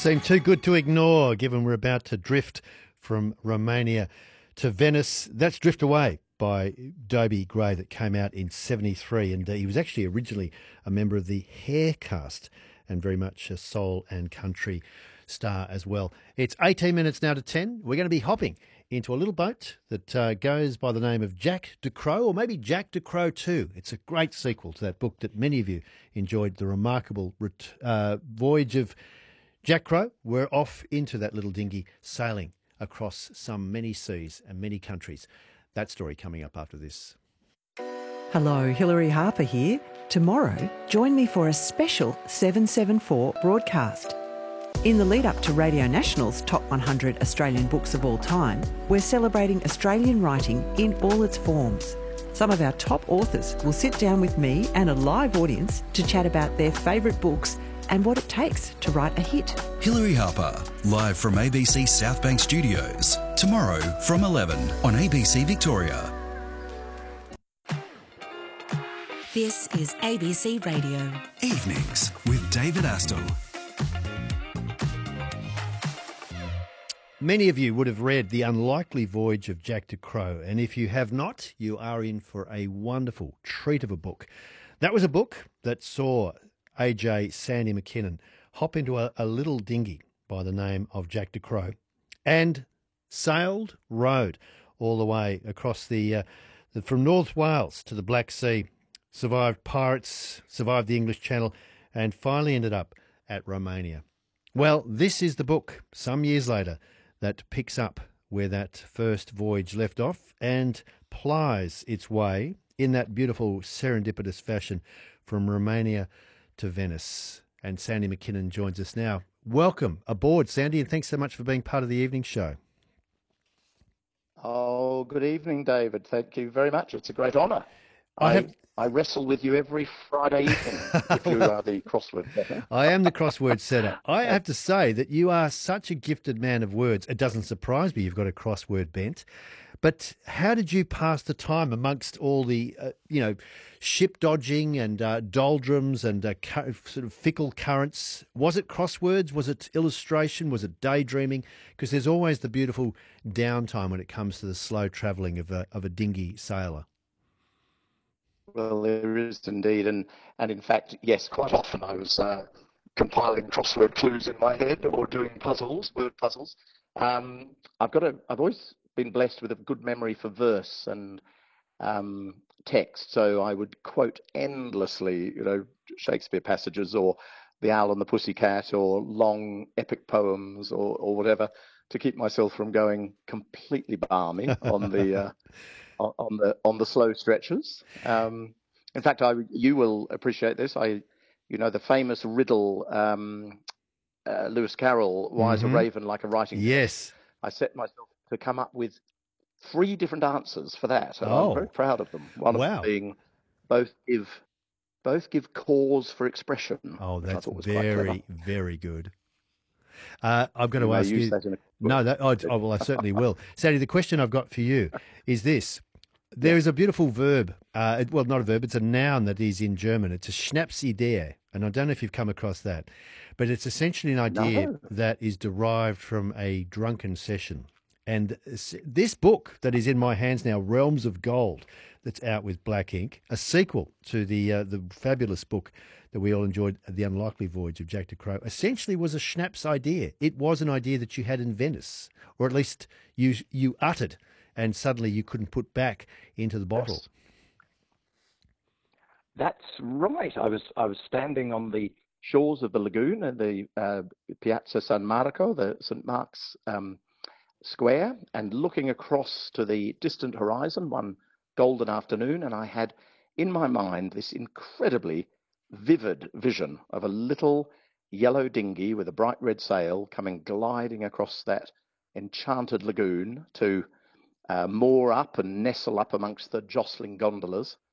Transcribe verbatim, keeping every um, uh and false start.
seem too good to ignore, given we're about to drift from Romania to Venice. That's Drift Away by Dobie Gray that came out in seventy-three, and uh, he was actually originally a member of the Hair cast and very much a soul and country star as well. It's eighteen minutes now to ten. We're going to be hopping into a little boat that uh, goes by the name of Jack de Crow, or maybe Jack de Crow two. It's a great sequel to that book that many of you enjoyed, the remarkable uh, voyage of Jack Crow. We're off into that little dinghy sailing across some many seas and many countries. That story coming up after this. Hello, Hilary Harper here. Tomorrow, join me for a special seven seven four broadcast. In the lead up to Radio National's Top one hundred Australian Books of All Time, we're celebrating Australian writing in all its forms. Some of our top authors will sit down with me and a live audience to chat about their favourite books and what it takes to write a hit. Hilary Harper, live from A B C South Bank Studios, tomorrow from eleven on A B C Victoria. This is A B C Radio. Evenings with David Astle. Many of you would have read The Unlikely Voyage of Jack de Crow, and if you have not, you are in for a wonderful treat of a book. That was a book that saw A J Sandy McKinnon hop into a, a little dinghy by the name of Jack de Crow and sailed, rowed all the way across the, uh, the from North Wales to the Black Sea, survived pirates, survived the English Channel, and finally ended up at Romania. Well, this is the book, some years later, that picks up where that first voyage left off and plies its way in that beautiful serendipitous fashion from Romania to Venice. And Sandy McKinnon joins us now. Welcome aboard, Sandy, and thanks so much for being part of the evening show. Oh, good evening, David. Thank you very much. It's a great honour. I, I have... I wrestle with you every Friday evening if you are the crossword setter. I am the crossword setter. I have to say that you are such a gifted man of words. It doesn't surprise me you've got a crossword bent. But how did you pass the time amongst all the, uh, you know, ship dodging and uh, doldrums and uh, cu- sort of fickle currents? Was it crosswords? Was it illustration? Was it daydreaming? Because there's always the beautiful downtime when it comes to the slow travelling of a, of a dinghy sailor. Well, there is indeed, and and in fact, yes, quite often I was uh, compiling crossword clues in my head or doing puzzles, word puzzles. Um, I've got a, I've always been blessed with a good memory for verse and um, text, so I would quote endlessly, you know, Shakespeare passages or The Owl and the Pussycat or long epic poems or or whatever to keep myself from going completely balmy on the. Uh, on the on the slow stretches. Um, in fact, I you will appreciate this. I, you know, the famous riddle, um, uh, Lewis Carroll, "Why is mm-hmm. a raven like a writing desk?" Yes. I set myself to come up with three different answers for that, and oh. I'm very proud of them. One wow. of them being both give both give cause for expression. Oh, that's was very very good. Uh, I've got you to ask use you. That in a no, that, oh, oh, well, I certainly will. Sandy, the question I've got for you is this. There is a beautiful verb, uh, well, not a verb, it's a noun that is in German. It's a Schnapsidee, and I don't know if you've come across that, but it's essentially an idea no. that is derived from a drunken session. And this book that is in my hands now, Realms of Gold, that's out with black ink, a sequel to the uh, the fabulous book that we all enjoyed, The Unlikely Voyage of Jack de Crow, essentially was a Schnaps idea. It was an idea that you had in Venice, or at least you you uttered, and suddenly you couldn't put back into the bottle. Yes. That's right. I was I was standing on the shores of the lagoon and the uh, Piazza San Marco, the Saint Mark's um, Square, and looking across to the distant horizon one golden afternoon, and I had in my mind this incredibly vivid vision of a little yellow dinghy with a bright red sail coming gliding across that enchanted lagoon to Uh, moor up and nestle up amongst the jostling gondolas